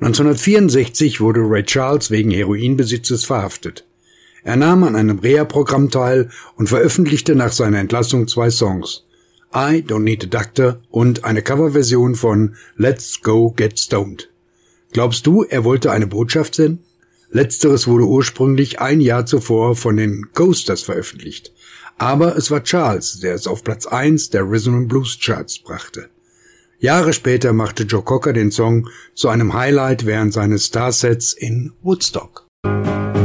1964 wurde Ray Charles wegen Heroinbesitzes verhaftet. Er nahm an einem Reha-Programm teil und veröffentlichte nach seiner Entlassung 2 Songs: I Don't Need a Doctor und eine Coverversion von Let's Go Get Stoned. Glaubst du, er wollte eine Botschaft senden? Letzteres wurde ursprünglich ein Jahr zuvor von den Coasters veröffentlicht. Aber es war Charles, der es auf Platz 1 der Rhythm & Blues Charts brachte. Jahre später machte Joe Cocker den Song zu einem Highlight während seines Starsets in Woodstock.